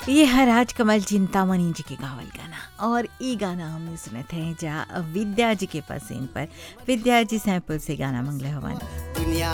ये है राजकमल चिंतामणि जी के गावल गाना और ई गाना हमने सुने थे जा विद्या जी के पसीन पर। विद्या जी सैंपल से गाना मंगले हवन। दुनिया